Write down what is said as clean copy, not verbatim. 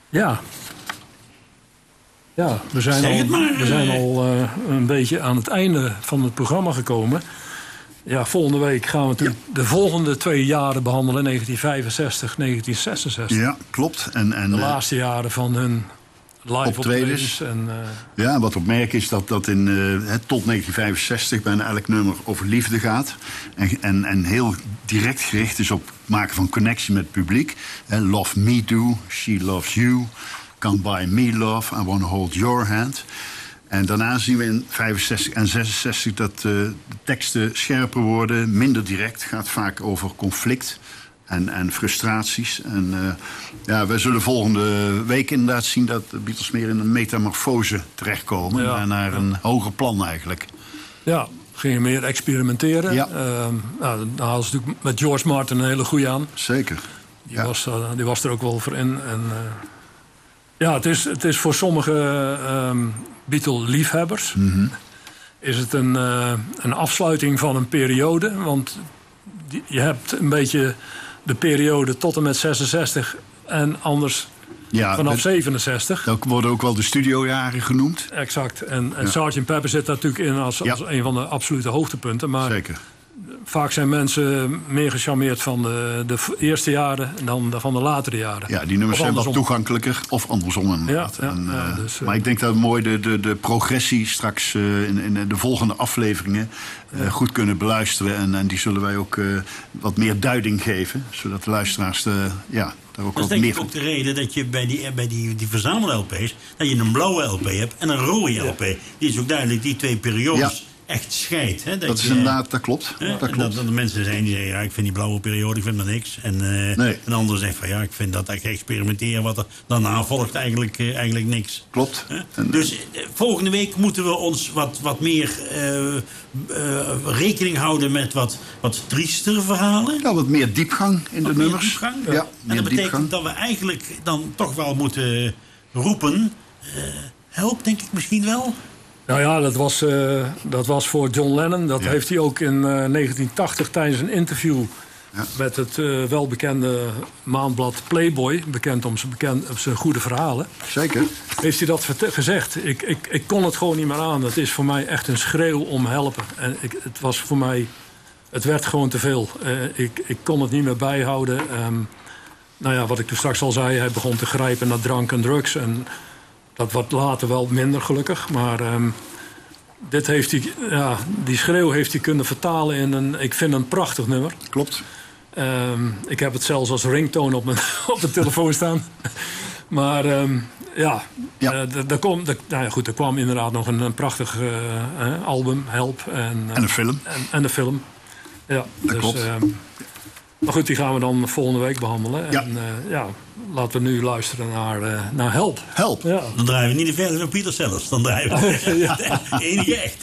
Ja, we zijn al een beetje aan het einde van het programma gekomen. Ja, volgende week gaan we natuurlijk de volgende 2 jaren behandelen. 1965, 1966. Ja, klopt. En de laatste jaren van hun live optredens. Ja, wat opmerkelijk is dat in tot 1965 bijna elk nummer over liefde gaat. En heel direct gericht is op het maken van connectie met het publiek. Love me do, she loves you. Can't buy me love, I want to hold your hand. En daarna zien we in 65 en 66 dat de teksten scherper worden, minder direct. Gaat vaak over conflict en frustraties. En we zullen volgende week inderdaad zien dat de Beatles meer in een metamorfose terechtkomen. Ja, naar een hoger plan eigenlijk. Ja, gingen meer experimenteren. Ja. Dan hadden ze natuurlijk met George Martin een hele goeie aan. Zeker. Die was er ook wel voor in. En, het is voor sommige Beatle-liefhebbers... is het een afsluiting van een periode. Want je hebt een beetje de periode tot en met 66 en anders vanaf 67. Dat worden ook wel de studiojaren genoemd. Exact. En Sgt. Pepper zit daar natuurlijk in als een van de absolute hoogtepunten. Maar zeker. Vaak zijn mensen meer gecharmeerd van de eerste jaren dan van de latere jaren. Ja, die nummers zijn wat toegankelijker of andersom inderdaad. Maar ik denk dat we mooi de progressie straks in de volgende afleveringen goed kunnen beluisteren. En die zullen wij ook wat meer duiding geven. Zodat de luisteraars daar ook wat meer van... Dat is denk ik ook de reden dat je bij die verzamel-LP's... dat je een blauwe LP hebt en een rode LP. Die is ook duidelijk die 2 periodes... echt scheidt. Hè? Dat is inderdaad, dat klolt. Dat de mensen zijn die zeggen, ik vind die blauwe periode, ik vind dat niks. En een ander zegt van, ik vind dat experimenteren wat er daarna volgt eigenlijk niks. Klopt. Dus volgende week moeten we ons wat meer rekening houden met wat triestere verhalen. Ja, wat meer diepgang in de nummers. Diepgang. Ja, en dat betekent dat we eigenlijk dan toch wel moeten roepen... help, denk ik misschien wel... Nou ja, dat was voor John Lennon. Dat heeft hij ook in 1980 tijdens een interview... met het welbekende maandblad Playboy... bekend om zijn goede verhalen. Zeker. Heeft hij dat gezegd. Ik kon het gewoon niet meer aan. Het is voor mij echt een schreeuw om helpen. En het was voor mij... Het werd gewoon te veel. Ik kon het niet meer bijhouden. Wat ik toen straks al zei... hij begon te grijpen naar drank en drugs... En dat wordt later wel minder gelukkig. Maar dit heeft die schreeuw heeft hij kunnen vertalen in een prachtig nummer. Klopt. Ik heb het zelfs als ringtone op mijn telefoon staan. Maar er kwam inderdaad nog een prachtig album, Help. En een film. En de film. Ja, dat klopt. Maar goed, die gaan we dan volgende week behandelen. Ja. En laten we nu luisteren naar Help. Help. Ja. Dan draaien we niet de verder van Peter Sellers. Dan draaien we de enige echte.